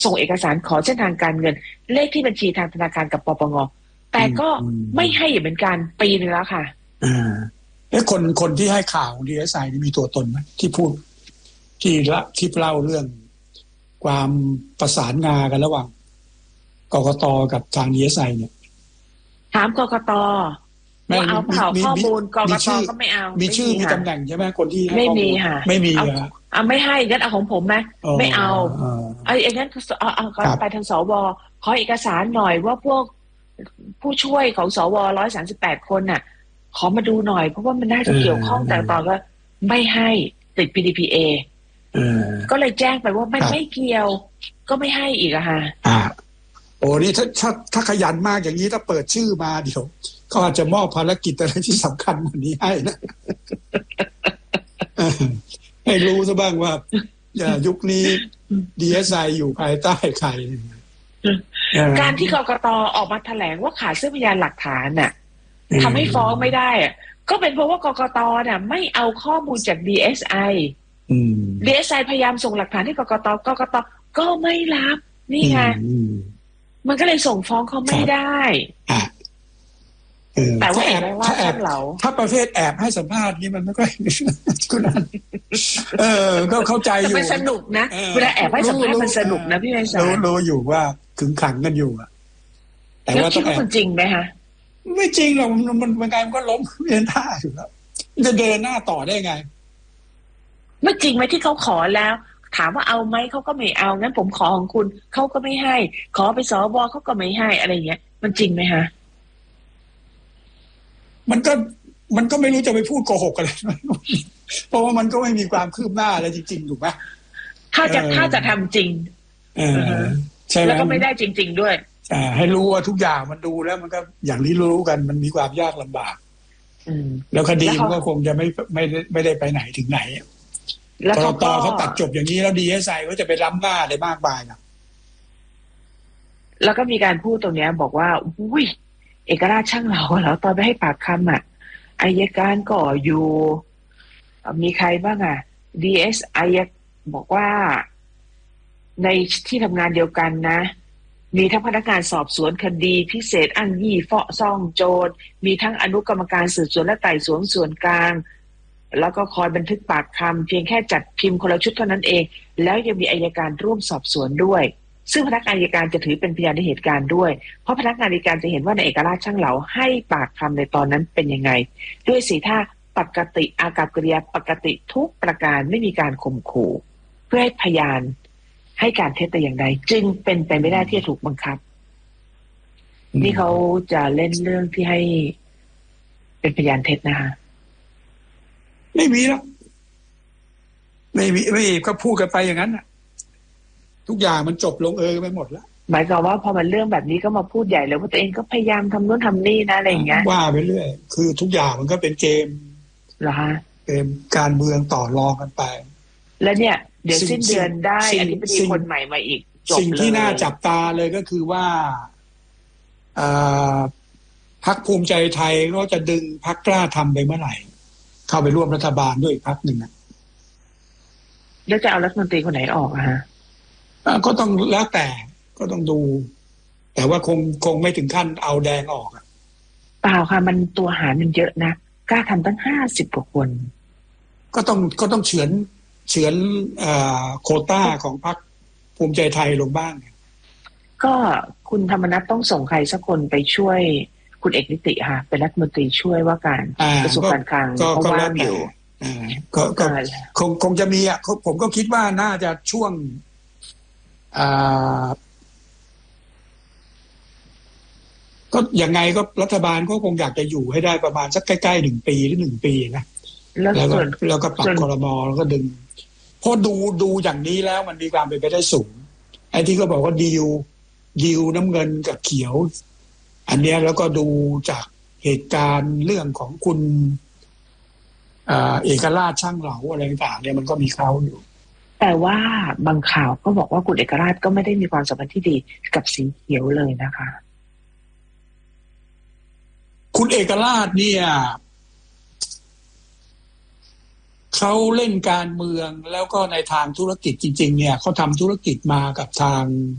ส่งเอกสารขอเส้นทางการเงินเลขที่บัญชีทางธนาคารกับปปงแต่ก็ไม่ให้เหมือนกันปีนึงแล้วค่ะคนที่ให้ข่าวของ DSI นี่มีตัวตนไหมที่พูดที่เล่าเรื่องความประสานงานกันระหว่างกกต.กับทาง DSI เนี่ยถามกกต.ว่าเอาเผาข้อมูลกกต.ก็ไม่เอามีชื่อมีตำแหน่งใช่ไหมคนที่ไม่มีค่ะไม่มีเอาไม่ให้งั้นเอาของผมไหมไม่เอาไอ้งั้นเอาไปทางสว.ขอเอกสารหน่อยว่าพวกผู้ช่วยของสว.138 คนน่ะขอมาดูหน่อยเพราะว่ามันน่าจะเกี่ยวข้องแต่ตอนก็ไม่ให้ติด PDPA ก็เลยแจ้งไปว่ามันไม่เกี่ยวก็ไม่ให้อีกอะค่ะโอ้นี่ถ้าขยันมากอย่างนี้ถ้าเปิดชื่อมาเดี๋ยวเขาอาจจะมอบภารกิจอะไรที่สำคัญกว่านี้ให้นะ ให้รู้ซะบ้างว่ายุคนี้ DSI อยู่ภายใต้ใครการที่กกต.ออกมาแถลงว่าขาดซึ่งพยานหลักฐานน่ะทำให้ฟ้องไม่ได้ก็เป็นเพราะว่ากกต.น่ะไม่เอาข้อมูลจาก DSI DSI พยายามส่งหลักฐานให้กกต.ก็ไม่รับนี่ไงมันก็เลยส่งฟ้องเขาไม่ได้แต่ว่าถ้าประเภทแอบให้สัมภาษณ์นี่มันไม่ค่อยคุณนั่นก็เข้าใจอยู่มันสนุกนะเวลาแอบให้สัมภาษณ์มันสนุกนะพี่ไพศาลรู้อยู่ว่าขึงขังกันอยู่แต่ว่าต้องแอบจริงไหมคะไม่จริงหรอกมันไงมันก็ล้มเดินหน้าอยู่แล้วจะเดินหน้าต่อได้ไงไม่จริงไหมที่เขาขอแล้วถามว่าเอาไหมเขาก็ไม่เอางั้นผมขอของคุณเขาก็ไม่ให้ขอไปสว.เขาก็ไม่ให้อะไรเงี้ยมันจริงไหมคะมันก็ไม่รู้จะไปพูดโกหกอะไรเพราะว่ามันก็ไม่มีความคืบหน้าอะไรจริงๆถูกไหมถ้าจะทำจริงใช่แล้วก็ไม่ได้จริงๆด้วยให้รู้ว่าทุกอย่างมันดูแล้วมันก็อย่างที่รู้กันมันมีความยากลำบากแล้วคดีมันก็คงจะไม่ได้ไปไหนถึงไหนแล้วกต.เขาตัดจบอย่างนี้แล้ว DSI เขาจะไปล้ำหน้าอะไรมากมายนะแล้วก็มีการพูดตรงนี้บอกว่าอุ้ยเอกราชช่างเราแล้วตอนไปให้ปากคำอัยการก็อยู่มีใครบ้างDSI บอกว่าในที่ทำงานเดียวกันนะมีทั้งพนักงานสอบสวนคดีพิเศษอ้างยี่ฟ้องซ่องโจรมีทั้งอนุกรรมการสืบสวนและไต่สวนส่วนกลางแล้วก็คอยบันทึกปากคำเพียงแค่จัดพิมพ์คนละชุดเท่านั้นเองแล้วยังมีอัยการร่วมสอบสวนด้วยซึ่งพนักงานอัยการจะถือเป็นพยานในเหตุการณ์ด้วยเพราะพนักงานอัยการจะเห็นว่าในเอกราชช่างเหลาให้ปากคำในตอนนั้นเป็นยังไงด้วยสีท่าปกติอากัปกิริยาปกติทุกประการไม่มีการข่มขู่เพื่อให้พยานให้การเท็จแต่อย่างใดจึงเป็นไปไม่ได้ที่จะถูกบังคับนี่เขาจะเล่นเรื่องที่ให้เป็นพยานเท็จนะคะไม่มีแล้วไม่ก็พูดกันไปอย่างนั้นทุกอย่างมันจบลงไปหมดแล้วหมายความว่าพอมันเรื่องแบบนี้ก็มาพูดใหญ่เลยว่าตัวเองก็พยายามทำนู่นทำนี่นะอะไรอย่างเงี้ยว่าไปเรื่อยคือทุกอย่างมันก็เป็นเกมเหรอฮะเกมการเมืองต่อรองกันไปแล้วเนี่ยเดี๋ยวสิ้นเดือนได้อธิบดีคนใหม่มาอีกจบเลยสิ่งที่น่าจับตาเลยก็คือว่าพรรคภูมิใจไทยก็จะดึงพรรคกล้าทำไปเมื่อไหร่เข้าไปร่วมรัฐบาลด้วยอีกพรรคหนึ่งแล้วจะเอารัฐมนตรีคนไหนออกฮะก็ต้องแล้วแต่ก็ต้องดูแต่ว่าคงไม่ถึงขั้นเอาแดงออกเปล่าค่ะมันตัวหารมันเยอะนะกล้าทำตั้ง50 กว่าคนก็ต้องเฉือนโควต้าของพรรคภูมิใจไทยลงบ้างก็คุณธรรมนัสต้องส่งใครสักคนไปช่วยคุณเอกนิติค่ะเป็นรัฐมนตรีช่วยว่าการกระทรวงการคลังก็ว่างอยู่ก็คงจะมีผมก็คิดว่าน่าจะช่วงก็ยังไงก็รัฐบาลก็คงอยากจะอยู่ให้ได้ประมาณสักใกล้ๆ1 ปีหรือ1 ปีนะแล้วก็ปรับครม.แล้วก็ดึงเพราะดูอย่างนี้แล้วมันมีความเป็นไปได้สูงไอ้ที่เขาบอกว่าดีลน้ำเงินกับเขียวอันเนี้ยแล้วก็ดูจากเหตุการณ์เรื่องของคุณเอกราชช่างเหลาอะไรต่างๆเนี่ยมันก็มีเขาอยู่แต่ว่าบางข่าวก็บอกว่าคุณเอกราชก็ไม่ได้มีความสัมพันธ์ที่ดีกับสีเขียวเลยนะคะคุณเอกราชเนี่ยเขาเล่นการเมืองแล้วก็ในทางธุรกิจจริงๆเนี่ยเขาทำธุรกิจมากับทาง